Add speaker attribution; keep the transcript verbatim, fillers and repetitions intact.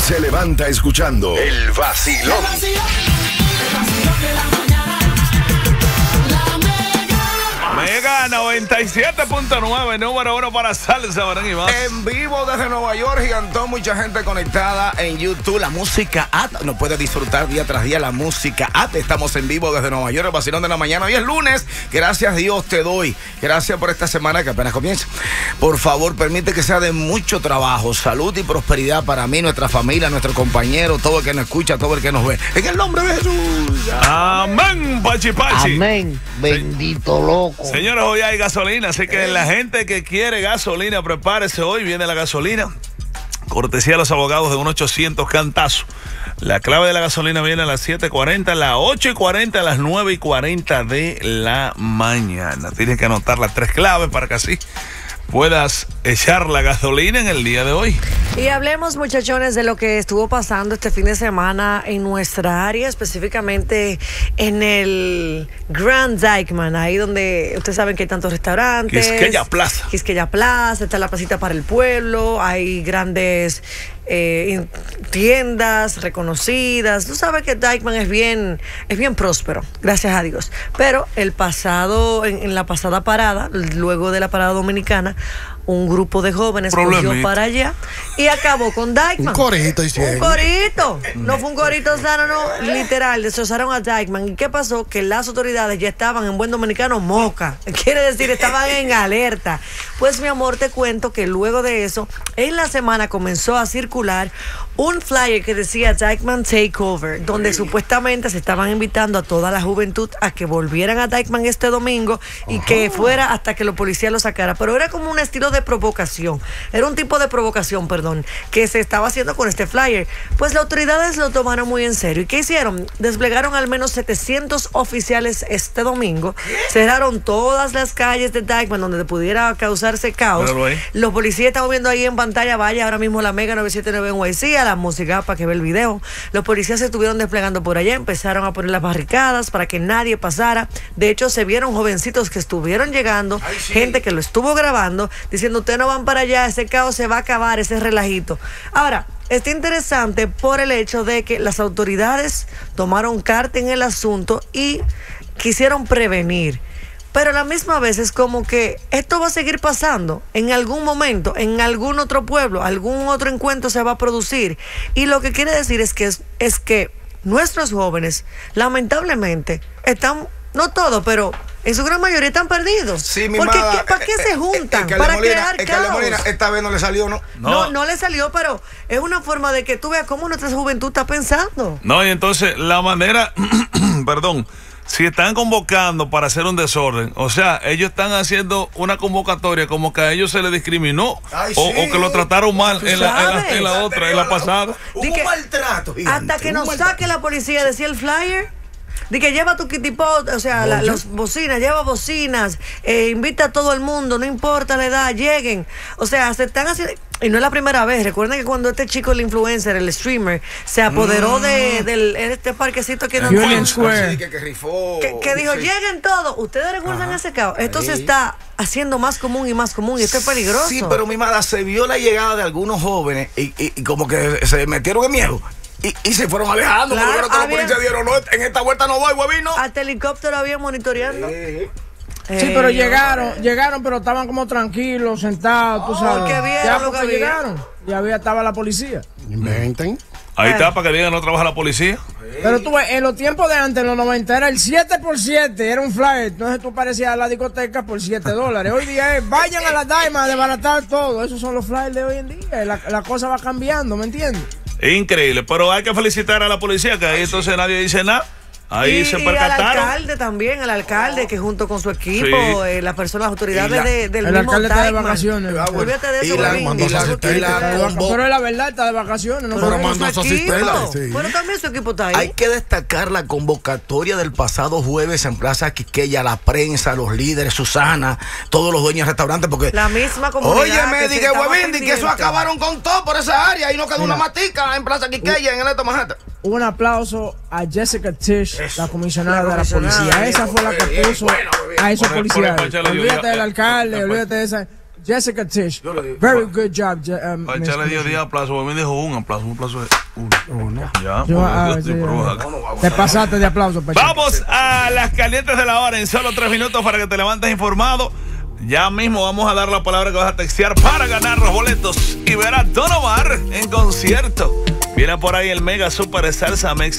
Speaker 1: se levanta escuchando el vacilón.
Speaker 2: El vacilón, el vacilón de la mañana. La Mega.
Speaker 3: Mega noventa y siete punto nueve, número uno para salsa, Barán y más.
Speaker 4: En vivo desde Nueva York, gigantón, mucha gente conectada en YouTube. La música app, nos puede disfrutar día tras día la música app. Estamos en vivo desde Nueva York, el vacilón de la mañana. Hoy es lunes, gracias Dios te doy. Gracias por esta semana que apenas comienza. Por favor, permite que sea de mucho trabajo, salud y prosperidad para mí, nuestra familia, nuestro compañero, todo el que nos escucha, todo el que nos ve. En el nombre de Jesús.
Speaker 3: Amén, Pachi Pachi.
Speaker 5: Amén, bendito loco.
Speaker 3: Señores, hoy hay gasolina, así que la gente que quiere gasolina, prepárese, hoy viene la gasolina. Cortesía de los abogados de un ochocientos cantazo. La clave de la gasolina viene a las siete cuarenta, a las ocho y cuarenta, a las nueve y cuarenta de la mañana. Tienes que anotar las tres claves para que así puedas echar la gasolina en el día de hoy.
Speaker 6: Y hablemos, muchachones, de lo que estuvo pasando este fin de semana en nuestra área, específicamente en el Grand Dykeman, ahí donde ustedes saben que hay tantos restaurantes.
Speaker 3: Quisqueya Plaza.
Speaker 6: Quisqueya Plaza, está la placita para el pueblo, hay grandes eh, tiendas reconocidas. Tú sabes que Dykeman es bien, es bien próspero, gracias a Dios. Pero el pasado, en, en la pasada parada, luego de la parada dominicana, un grupo de jóvenes cogió para allá y acabó con Dykeman.
Speaker 5: Un corito hicieron.
Speaker 6: Un corito. No fue un corito sano, no. Literal, destrozaron a Dykeman. ¿Y qué pasó? Que las autoridades ya estaban en buen dominicano moca. Quiere decir, estaban en alerta. Pues, mi amor, te cuento que luego de eso, en la semana comenzó a circular un flyer que decía Dykeman Takeover, donde supuestamente se estaban invitando a toda la juventud a que volvieran a Dykeman este domingo y que fuera hasta que los policías lo sacaran. Pero era como un estilo de provocación. Era un tipo de provocación, perdón, que se estaba haciendo con este flyer. Pues las autoridades lo tomaron muy en serio. ¿Y qué hicieron? Desplegaron al menos setecientos oficiales este domingo. Cerraron todas las calles de Dykeman donde pudiera causarse caos. Los policías estamos viendo ahí en pantalla, vaya ahora mismo la Mega nueve siete nueve en Y C, a la música para que vea el video. Los policías se estuvieron desplegando por allá, empezaron a poner las barricadas para que nadie pasara. De hecho, se vieron jovencitos que estuvieron llegando, Ay, sí. gente que lo estuvo grabando, diciendo, ustedes no van para allá, ese caos se va a acabar, ese relajito. Ahora, está interesante por el hecho de que las autoridades tomaron carta en el asunto y quisieron prevenir. Pero a la misma vez es como que esto va a seguir pasando en algún momento, en algún otro pueblo, algún otro encuentro se va a producir. Y lo que quiere decir es que, es, es que nuestros jóvenes, lamentablemente, están, no todos, pero en su gran mayoría están perdidos.
Speaker 4: Sí, mi
Speaker 6: Porque
Speaker 4: madre,
Speaker 6: ¿para qué
Speaker 4: eh,
Speaker 6: se juntan?
Speaker 4: Eh, eh,
Speaker 6: para
Speaker 4: Molina,
Speaker 6: crear
Speaker 4: eh,
Speaker 6: caos.
Speaker 4: Molina, esta vez no le salió, ¿no?
Speaker 6: No. no, no le salió, pero es una forma de que tú veas cómo nuestra juventud está pensando.
Speaker 3: No, y entonces la manera, perdón, si están convocando para hacer un desorden, o sea, ellos están haciendo una convocatoria como que a ellos se les discriminó. Ay, o, sí. o que lo trataron mal en la, en, la, en la otra, en la pasada.
Speaker 4: Hubo un maltrato gigante,
Speaker 6: hasta que nos saque la policía, decía el flyer. De que lleva tu kitipot, o sea, la, los bocinas, lleva bocinas, eh, invita a todo el mundo, no importa la edad, lleguen. O sea, se están haciendo. Y no es la primera vez. Recuerden que cuando este chico, el influencer, el streamer, se apoderó mm. de, del este parquecito aquí en el
Speaker 4: Union Square, que, que, rifó,
Speaker 6: que, que dijo, sí. lleguen todos. ¿Ustedes recuerdan Ajá. ese caos? Esto sí. se está haciendo más común y más común y esto es peligroso.
Speaker 4: Sí, pero mi madre, se vio la llegada de algunos jóvenes y, y, y como que se metieron en miedo. Y, y se fueron alejando, claro, porque los policías dieron, no, en esta vuelta no voy, huevino.
Speaker 6: Hasta helicóptero había monitoreando. Sí,
Speaker 5: eh, sí pero llegaron, no, llegaron, pero estaban como tranquilos, sentados, tú sabes.
Speaker 6: Porque vieron
Speaker 5: ya
Speaker 6: lo
Speaker 5: porque
Speaker 6: que
Speaker 5: llegaron, ya había, estaba la policía.
Speaker 4: Inventen.
Speaker 3: Ahí está, para que digan, no trabaja la policía.
Speaker 5: Pero tú ves, en los tiempos de antes, en los noventa, era el siete por siete, era un flyer. Entonces tú parecías a la discoteca por siete dólares. Hoy día es, vayan a la Daima a desbaratar todo. Esos son los flyers de hoy en día. La, la cosa va cambiando, ¿me entiendes?
Speaker 3: Increíble, pero hay que felicitar a la policía, que ahí entonces nadie dice nada. Ahí
Speaker 6: y,
Speaker 3: se
Speaker 6: y
Speaker 3: percataron.
Speaker 6: al alcalde también, al alcalde que junto con su equipo, sí. eh, las personas, las autoridades la, de, del
Speaker 5: el
Speaker 6: mismo
Speaker 5: alcalde está de
Speaker 6: Dykeman.
Speaker 5: vacaciones.
Speaker 6: Ah, bueno. de eso,
Speaker 4: y la, y la, y la,
Speaker 5: pero es la verdad, está de vacaciones. No
Speaker 4: pero pero mandó su asistente.
Speaker 6: Sí. Pero también su equipo está ahí.
Speaker 4: Hay que destacar la convocatoria del pasado jueves en Plaza Quisqueya, la prensa, los líderes, Susana, todos los dueños de restaurantes, porque
Speaker 6: la misma comunidad.
Speaker 4: Oye, me dije, huevín, que eso acabaron con todo por esa área y no quedó Mira. una matica en Plaza Quisqueya, en el Esto Manhattan.
Speaker 5: Un aplauso a Jessica Tisch, eso. la comisionada de la policía. Esa fue la que puso bueno, a esos policías. Olvídate del alcalde, olvídate de esa. Jessica Tish.
Speaker 4: Yo le digo,
Speaker 5: Very
Speaker 4: va.
Speaker 5: good job. Je- um,
Speaker 3: Para
Speaker 5: Miss
Speaker 3: echarle diez
Speaker 5: Commissioner.
Speaker 3: aplausos, porque me dijo un aplauso, un aplauso de uno. Ya,
Speaker 5: Yo, ah,
Speaker 3: porque
Speaker 5: sí,
Speaker 3: yo- pero
Speaker 5: ah.
Speaker 3: acá.
Speaker 5: Te pasaste de aplauso, Pacheco.
Speaker 3: Vamos a las calientes de la hora en solo tres minutos para que te levantes informado. Ya mismo vamos a dar la palabra que vas a textear para ganar los boletos y ver a Don Omar en concierto. Viene por ahí el Mega Super Salsa Mex.